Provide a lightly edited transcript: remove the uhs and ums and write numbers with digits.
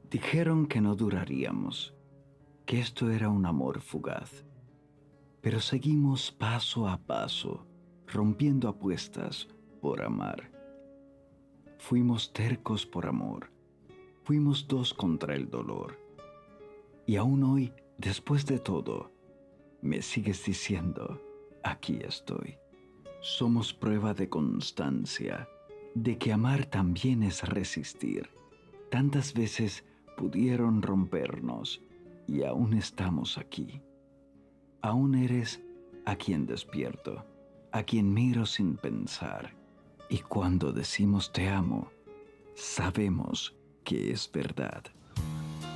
Dijeron que no duraríamos, que esto era un amor fugaz, pero seguimos paso a paso, rompiendo apuestas por amar. Fuimos tercos por amor, fuimos dos contra el dolor. Y aún hoy, después de todo, me sigues diciendo, aquí estoy. Somos prueba de constancia, de que amar también es resistir. Tantas veces pudieron rompernos y aún estamos aquí. Aún eres a quien despierto, a quien miro sin pensar. Y cuando decimos te amo, sabemos que es verdad.